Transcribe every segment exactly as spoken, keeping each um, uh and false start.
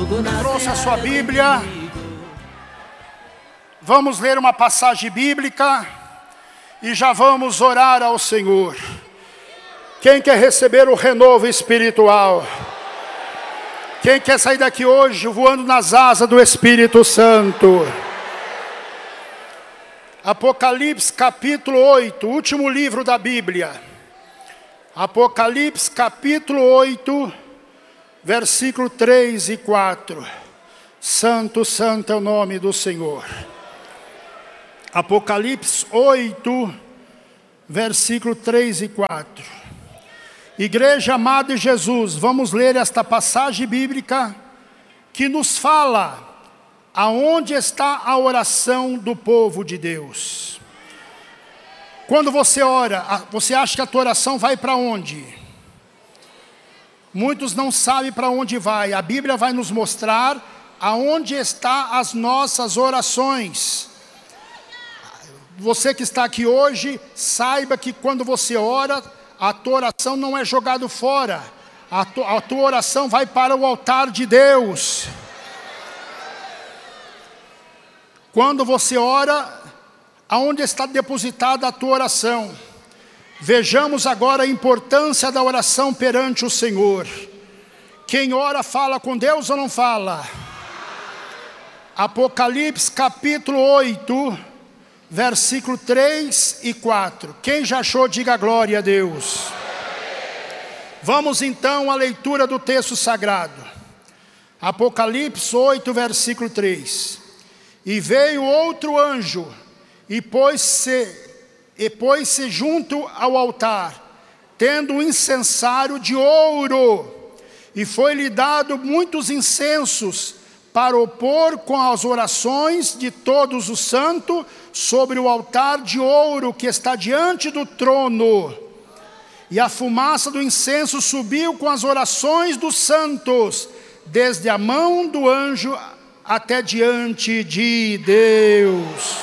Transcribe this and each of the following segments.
Trouxe a sua Bíblia. Vamos ler uma passagem bíblica e já vamos orar ao Senhor. Quem quer receber o renovo espiritual? Quem quer sair daqui hoje voando nas asas do Espírito Santo? Apocalipse capítulo oito, último livro da Bíblia. Apocalipse capítulo oito, versículo três e quatro. Santo, santo é o nome do Senhor. Apocalipse oito, versículo três e quatro. Igreja amada de Jesus, vamos ler esta passagem bíblica que nos fala aonde está a oração do povo de Deus. Quando você ora, você acha que a tua oração vai para onde? Muitos não sabem para onde vai. A Bíblia vai nos mostrar aonde estão as nossas orações. Você que está aqui hoje, saiba que quando você ora, a tua oração não é jogada fora. A tua, a tua oração vai para o altar de Deus. Quando você ora, aonde está depositada a tua oração? Vejamos agora a importância da oração perante o Senhor. Quem ora fala com Deus ou não fala? Apocalipse capítulo oito, versículo três e quatro. Quem já achou, diga glória a Deus. Vamos então à leitura do texto sagrado. Apocalipse oito, versículo três. E veio outro anjo, e pôs-se, e pôs-se junto ao altar, tendo um incensário de ouro, e foi-lhe dado muitos incensos, para opor com as orações de todos os santos, sobre o altar de ouro que está diante do trono. E a fumaça do incenso subiu com as orações dos santos, desde a mão do anjo até diante de Deus.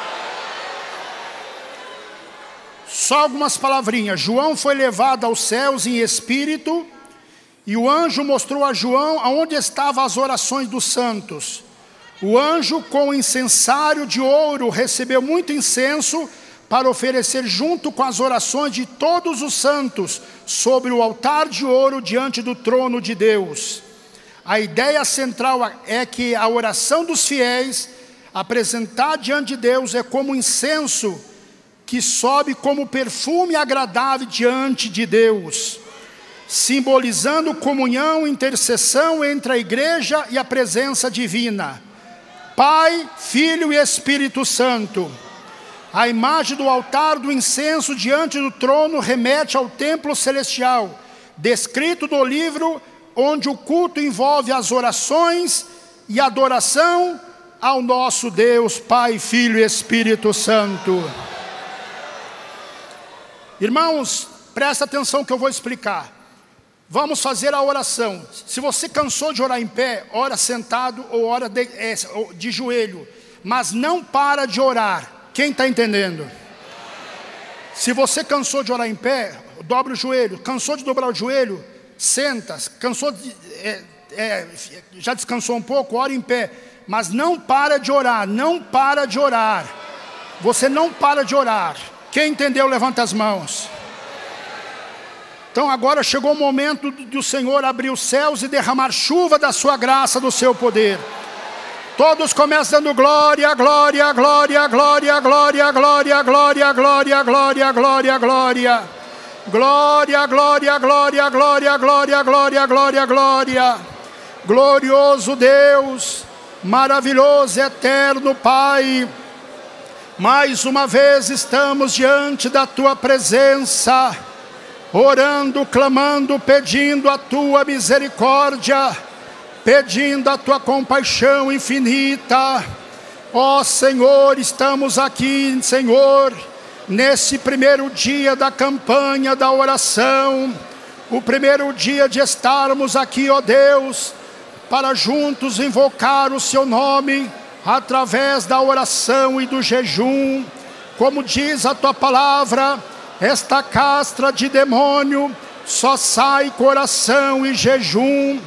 Só algumas palavrinhas. João foi levado aos céus em espírito, e o anjo mostrou a João aonde estavam as orações dos santos. O anjo com o incensário de ouro recebeu muito incenso para oferecer junto com as orações de todos os santos sobre o altar de ouro diante do trono de Deus. A ideia central é que a oração dos fiéis apresentada diante de Deus é como incenso que sobe como perfume agradável diante de Deus, simbolizando comunhão e intercessão entre a igreja e a presença divina. Pai, Filho e Espírito Santo. A imagem do altar do incenso diante do trono remete ao templo celestial, descrito no livro onde o culto envolve as orações e adoração ao nosso Deus, Pai, Filho e Espírito Santo. Irmãos, presta atenção que eu vou explicar. Vamos fazer a oração. Se você cansou de orar em pé, ora sentado ou ora de, é, de joelho, mas não para de orar. Quem está entendendo? Se você cansou de orar em pé, dobra o joelho. Cansou de dobrar o joelho, senta. Cansou de, é, é, já descansou um pouco, ora em pé. Mas não para de orar, não para de orar. Você não para de orar. Quem entendeu, levanta as mãos. Então agora chegou o momento do Senhor abrir os céus e derramar chuva da sua graça, do seu poder. Todos começam dando glória, glória, glória, glória, glória, glória, glória, glória, glória, glória, glória. Glória, glória, glória, glória, glória, glória, glória, glória. Glorioso Deus, maravilhoso, eterno Pai. Mais uma vez estamos diante da tua presença, orando, clamando, pedindo a tua misericórdia, pedindo a tua compaixão infinita. Ó Senhor, estamos aqui, Senhor, nesse primeiro dia da campanha da oração, o primeiro dia de estarmos aqui, ó Deus, para juntos invocar o seu nome, através da oração e do jejum. Como diz a tua palavra, esta castra de demônio só sai com oração e jejum.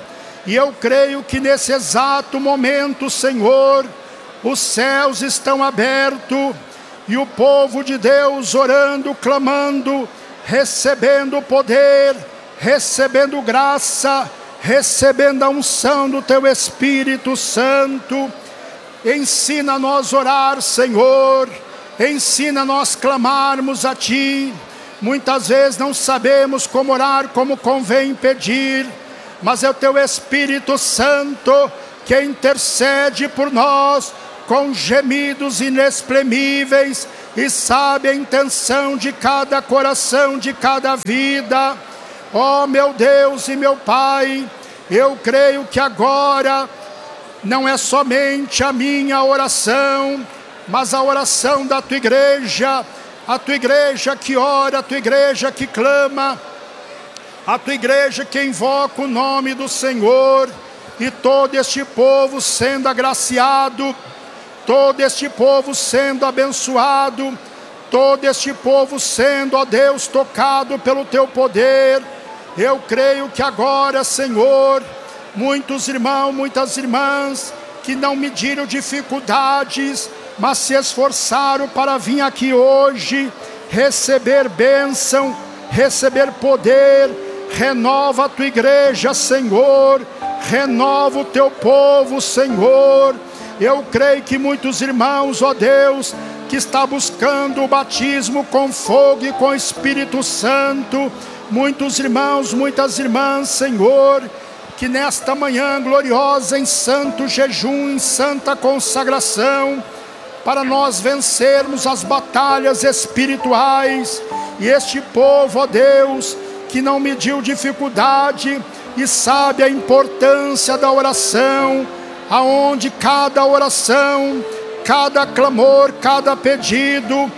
E eu creio que nesse exato momento, Senhor, os céus estão abertos e o povo de Deus orando, clamando, recebendo poder, recebendo graça, recebendo a unção do Teu Espírito Santo. Ensina a nós orar, Senhor, ensina a nós clamarmos a Ti. Muitas vezes não sabemos como orar, como convém pedir, mas é o Teu Espírito Santo que intercede por nós com gemidos inexprimíveis e sabe a intenção de cada coração, de cada vida. Ó meu Deus e meu Pai, eu creio que agora não é somente a minha oração, mas a oração da Tua igreja, a Tua igreja que ora, a Tua igreja que clama, a Tua igreja que invoca o nome do Senhor, e todo este povo sendo agraciado, todo este povo sendo abençoado, todo este povo sendo, ó Deus, tocado pelo Teu poder. Eu creio que agora, Senhor, muitos irmãos, muitas irmãs, que não mediram dificuldades, mas se esforçaram para vir aqui hoje, receber bênção, receber poder. Renova a Tua igreja, Senhor, renova o Teu povo, Senhor. Eu creio que muitos irmãos, ó Deus, que está buscando o batismo com fogo e com Espírito Santo, muitos irmãos, muitas irmãs, Senhor, que nesta manhã gloriosa, em santo jejum, em santa consagração, para nós vencermos as batalhas espirituais, e este povo, ó Deus, que não mediu dificuldade e sabe a importância da oração, aonde cada oração, cada clamor, cada pedido,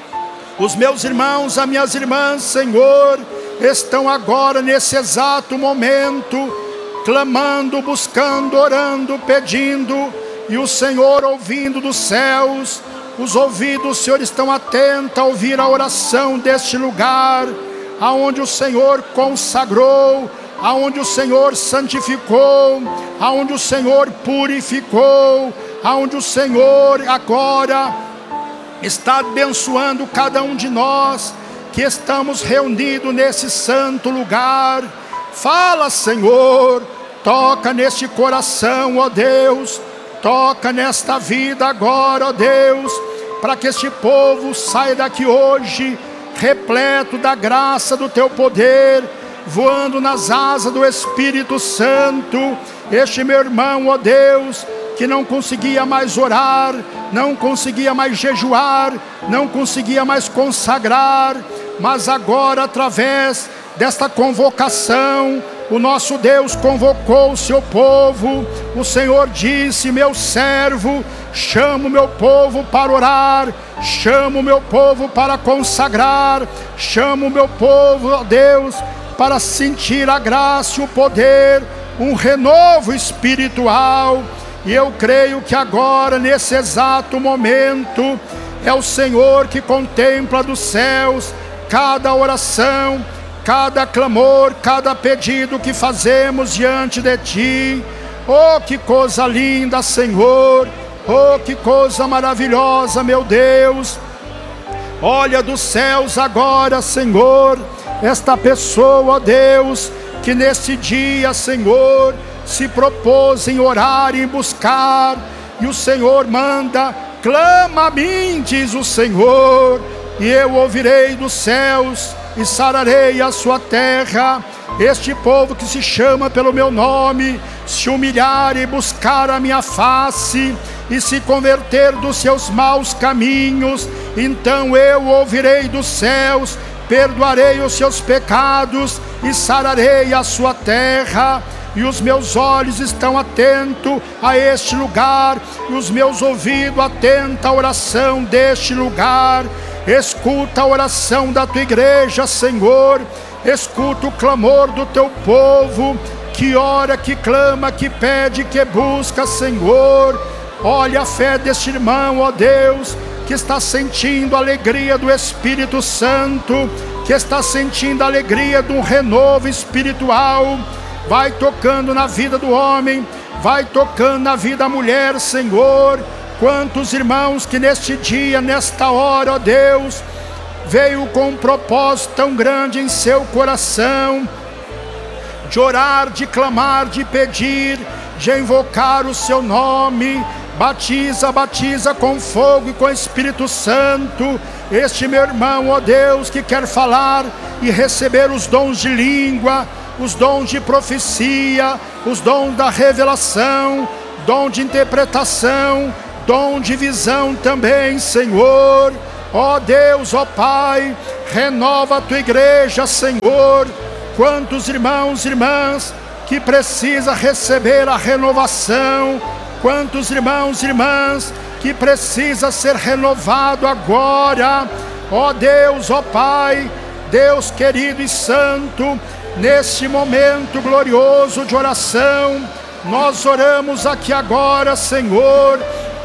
os meus irmãos, as minhas irmãs, Senhor, estão agora nesse exato momento, clamando, buscando, orando, pedindo, e o Senhor ouvindo dos céus, os ouvidos, Senhor, estão atentos a ouvir a oração deste lugar, aonde o Senhor consagrou, aonde o Senhor santificou, aonde o Senhor purificou, aonde o Senhor agora está abençoando cada um de nós, que estamos reunidos nesse santo lugar. Fala, Senhor, toca neste coração, ó Deus, toca nesta vida agora, ó Deus, para que este povo saia daqui hoje, repleto da graça do Teu poder, voando nas asas do Espírito Santo. Este meu irmão, ó Deus, que não conseguia mais orar, não conseguia mais jejuar, não conseguia mais consagrar, mas agora, através desta convocação, o nosso Deus convocou o seu povo. O Senhor disse: meu servo, chama o meu povo para orar, chama o meu povo para consagrar, chama o meu povo, ó Deus, para sentir a graça e o poder, um renovo espiritual. E eu creio que agora, nesse exato momento, é o Senhor que contempla dos céus cada oração, cada clamor, cada pedido que fazemos diante de Ti. Oh, que coisa linda, Senhor! Oh, que coisa maravilhosa, meu Deus! Olha dos céus agora, Senhor, esta pessoa, ó Deus, que nesse dia, Senhor, se propôs em orar e em buscar, e o Senhor manda: clama a mim, diz o Senhor, e eu ouvirei dos céus e sararei a sua terra. Este povo que se chama pelo meu nome, se humilhar e buscar a minha face, e se converter dos seus maus caminhos, então eu ouvirei dos céus, perdoarei os seus pecados e sararei a sua terra. E os meus olhos estão atentos a este lugar, e os meus ouvidos atentos à oração deste lugar. Escuta a oração da Tua igreja, Senhor, escuta o clamor do Teu povo, que ora, que clama, que pede, que busca, Senhor. Olha a fé deste irmão, ó Deus, que está sentindo a alegria do Espírito Santo, que está sentindo a alegria de um renovo espiritual. vai tocando na vida do homem, vai tocando na vida da mulher, Senhor. Quantos irmãos que neste dia, nesta hora, ó Deus, veio com um propósito tão grande em seu coração, de orar, de clamar, de pedir, de invocar o seu nome. Batiza, batiza com fogo e com Espírito Santo este meu irmão, ó Deus, que quer falar e receber os dons de língua, os dons de profecia, os dons da revelação, dom de interpretação, dom de visão também, Senhor. Ó Deus, ó Pai, renova a tua igreja, Senhor. Quantos irmãos e irmãs que precisa receber a renovação, quantos irmãos e irmãs que precisa ser renovado agora. Ó Deus, ó Pai, Deus querido e santo, neste momento glorioso de oração, nós oramos aqui agora, Senhor,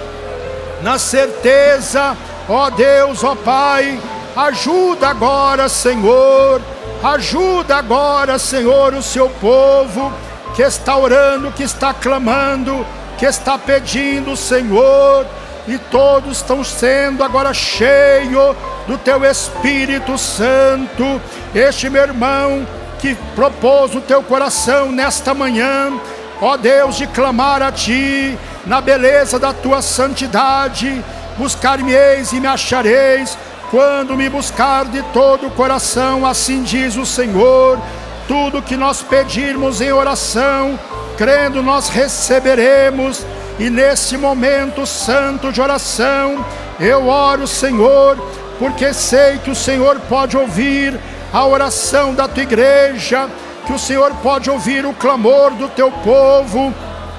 na certeza, ó Deus, ó Pai, ajuda agora, Senhor, ajuda agora, Senhor, o seu povo que está orando, que está clamando, que está pedindo, Senhor, e todos estão sendo agora cheios do teu Espírito Santo. Este meu irmão que propôs o teu coração nesta manhã, ó Deus, de clamar a ti na beleza da tua santidade, buscar-me-eis e me achareis, quando me buscar de todo o coração, assim diz o Senhor. Tudo que nós pedirmos em oração, crendo, nós receberemos. E nesse momento santo de oração, eu oro, Senhor, porque sei que o Senhor pode ouvir a oração da tua igreja, que o Senhor pode ouvir o clamor do teu povo.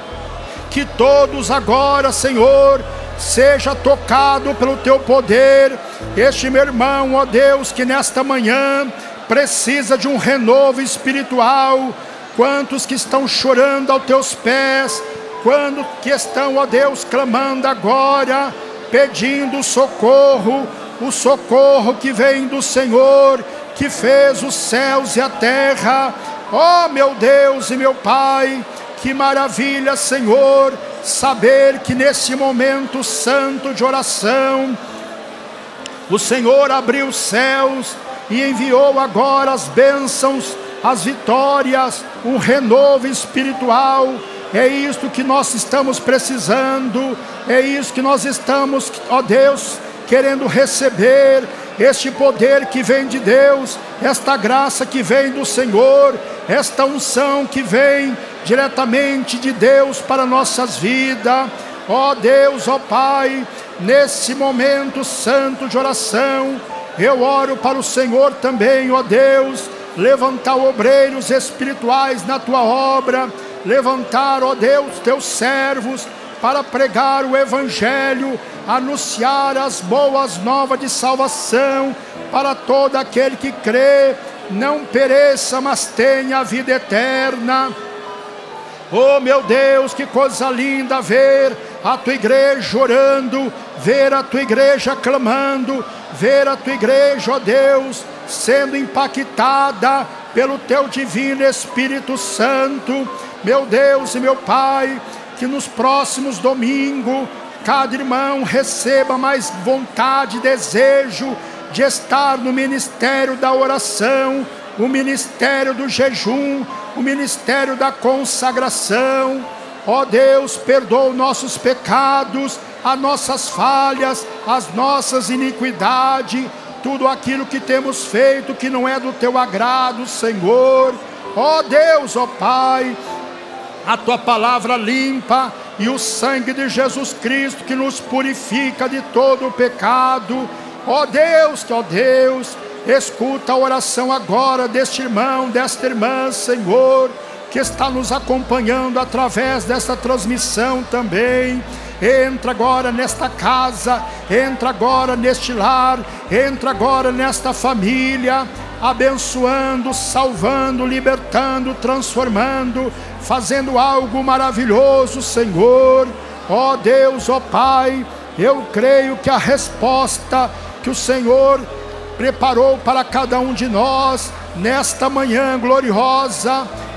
Que todos agora, Senhor, seja tocado pelo teu poder. Este meu irmão, ó Deus, que nesta manhã precisa de um renovo espiritual. Quantos que estão chorando aos teus pés, quando que estão, ó Deus, clamando agora, pedindo socorro, o socorro que vem do Senhor, que fez os céus e a terra. Ó meu Deus e meu Pai, que maravilha, Senhor, saber que nesse momento santo de oração, o Senhor abriu os céus e enviou agora as bênçãos, as vitórias, um renovo espiritual. É isto que nós estamos precisando, é isso que nós estamos, ó Deus, querendo receber, este poder que vem de Deus, esta graça que vem do Senhor, esta unção que vem diretamente de Deus para nossas vidas. Ó Deus, ó Pai, nesse momento santo de oração, eu oro para o Senhor também, ó Deus, levantar obreiros espirituais na tua obra, levantar, ó Deus, teus servos para pregar o Evangelho, anunciar as boas novas de salvação para todo aquele que crê, não pereça, mas tenha a vida eterna. Oh meu Deus, que coisa linda ver a tua igreja orando, ver a tua igreja clamando, ver a tua igreja, ó Deus, sendo impactada pelo teu divino Espírito Santo. Meu Deus e meu Pai, que nos próximos domingos, cada irmão receba mais vontade e desejo de estar no ministério da oração, o ministério do jejum, o ministério da consagração. Ó Deus, perdoa os nossos pecados, as nossas falhas, as nossas iniquidades, tudo aquilo que temos feito que não é do teu agrado, Senhor. Ó Deus, ó Pai, a tua palavra limpa e o sangue de Jesus Cristo que nos purifica de todo o pecado. Ó Deus, ó Deus, escuta a oração agora deste irmão, desta irmã, Senhor, que está nos acompanhando através desta transmissão também. Entra agora nesta casa, entra agora neste lar, entra agora nesta família, abençoando, salvando, libertando, transformando, fazendo algo maravilhoso, Senhor. Ó Deus, ó Pai, eu creio que a resposta que o Senhor preparou para cada um de nós nesta manhã gloriosa,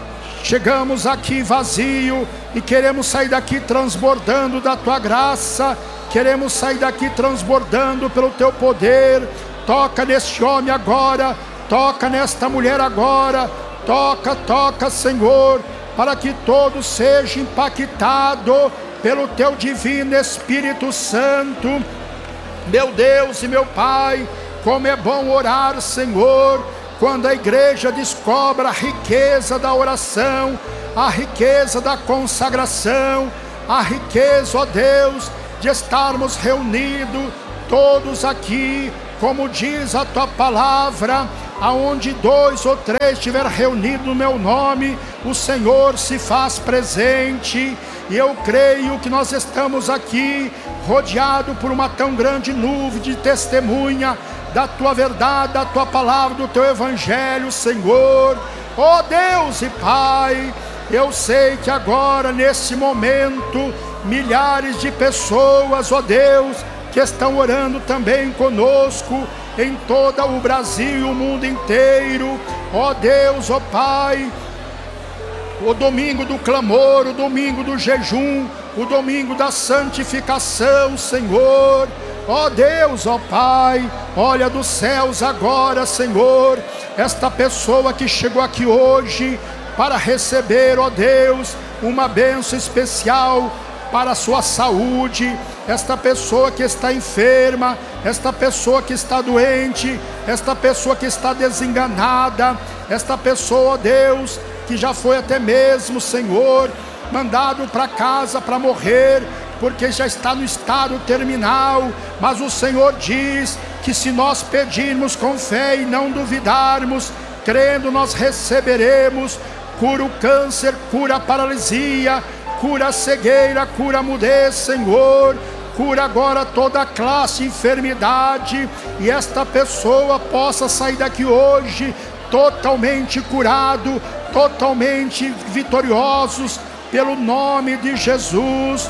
chegamos aqui vazio e queremos sair daqui transbordando da tua graça, queremos sair daqui transbordando pelo teu poder. Toca neste homem agora, toca nesta mulher agora, toca, toca, Senhor, para que todo seja impactado pelo teu divino Espírito Santo. Meu Deus e meu Pai, como é bom orar, Senhor, quando a igreja descobre a riqueza da oração, a riqueza da consagração, a riqueza, ó Deus, de estarmos reunidos todos aqui, como diz a tua palavra, aonde dois ou três estiver reunido no meu nome, o Senhor se faz presente. E eu creio que nós estamos aqui rodeados por uma tão grande nuvem de testemunha da tua verdade, da tua palavra, do teu evangelho, Senhor. Ó Deus e Pai, eu sei que agora, nesse momento, milhares de pessoas, ó Deus, que estão orando também conosco, em todo o Brasil e o mundo inteiro. Ó Deus, ó Pai, o domingo do clamor, o domingo do jejum, o domingo da santificação, Senhor. Ó Deus, ó Pai, olha dos céus agora, Senhor, esta pessoa que chegou aqui hoje para receber, ó Deus, uma bênção especial para a sua saúde, esta pessoa que está enferma, esta pessoa que está doente, esta pessoa que está desenganada, esta pessoa, ó Deus, que já foi até mesmo, Senhor, mandado para casa para morrer, porque já está no estado terminal. Mas o Senhor diz que se nós pedirmos com fé e não duvidarmos, crendo, nós receberemos. Cura o câncer, cura a paralisia, cura a cegueira, cura a mudez, Senhor. Cura agora toda a classe de enfermidade, e esta pessoa possa sair daqui hoje totalmente curado, totalmente vitoriosos, pelo nome de Jesus.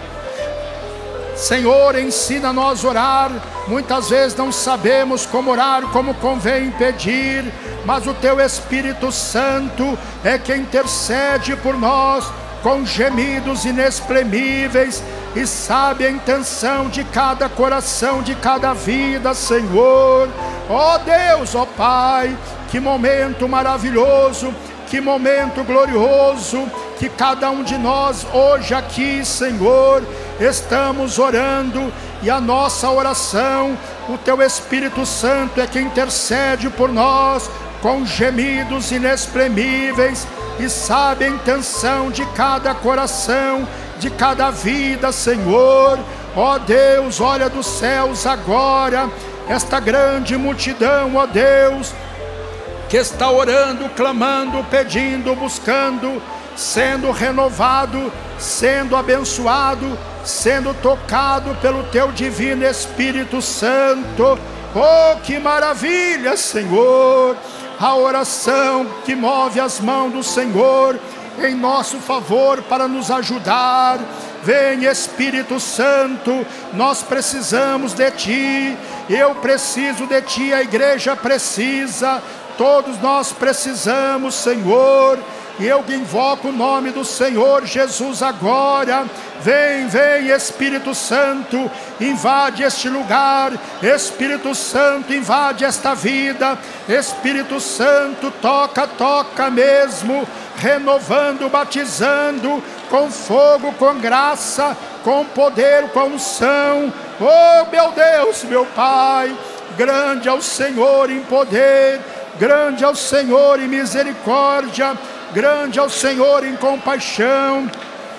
Senhor, ensina-nos a orar. Muitas vezes não sabemos como orar, como convém pedir, mas o teu Espírito Santo é quem intercede por nós com gemidos inexprimíveis, e sabe a intenção de cada coração, de cada vida, Senhor. Ó Deus, ó Pai, que momento maravilhoso, que momento glorioso, que cada um de nós hoje aqui, Senhor, estamos orando, e a nossa oração, o teu Espírito Santo é quem intercede por nós com gemidos inexprimíveis, e sabe a intenção de cada coração, de cada vida, Senhor. Ó Deus, olha dos céus agora, esta grande multidão, ó Deus, que está orando, clamando, pedindo, buscando, sendo renovado, sendo abençoado, sendo tocado pelo teu divino Espírito Santo. Oh, que maravilha, Senhor! A oração que move as mãos do Senhor em nosso favor para nos ajudar. Vem, Espírito Santo, nós precisamos de Ti, eu preciso de Ti, a igreja precisa, todos nós precisamos, Senhor. E eu invoco o nome do Senhor Jesus agora. Vem, vem, Espírito Santo, invade este lugar. Espírito Santo, invade esta vida. Espírito Santo, toca, toca mesmo, renovando, batizando, com fogo, com graça, com poder, com unção. Oh, meu Deus, meu Pai, grande é o Senhor em poder, grande é o Senhor em misericórdia, grande é o Senhor em compaixão.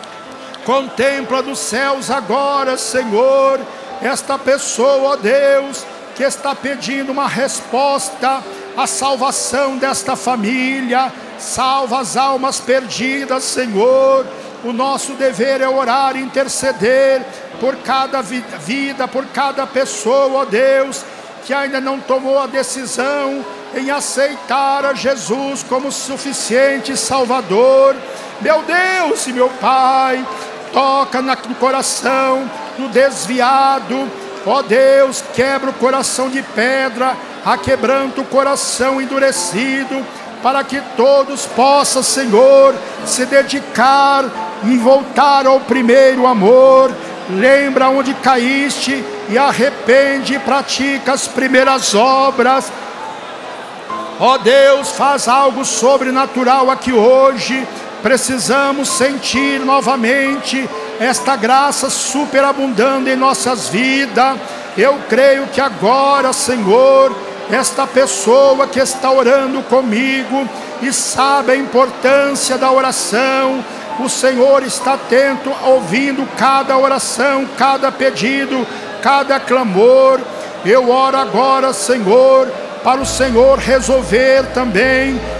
Contempla dos céus agora, Senhor, esta pessoa, ó Deus, que está pedindo uma resposta à salvação desta família. Salva as almas perdidas, Senhor. O nosso dever é orar e interceder por cada vida, por cada pessoa, ó Deus, que ainda não tomou a decisão em aceitar a Jesus como suficiente Salvador. Meu Deus e meu Pai, toca no coração do desviado, ó Deus, quebra o coração de pedra, aquebranta o coração endurecido, para que todos possam, Senhor, se dedicar e voltar ao primeiro amor. Lembra onde caíste e arrepende e pratica as primeiras obras. Ó Deus, faz algo sobrenatural aqui hoje. Precisamos sentir novamente esta graça superabundando em nossas vidas. Eu creio que agora, Senhor, esta pessoa que está orando comigo e sabe a importância da oração, o Senhor está atento, ouvindo cada oração, cada pedido, cada clamor. Eu oro agora, Senhor, para o Senhor resolver também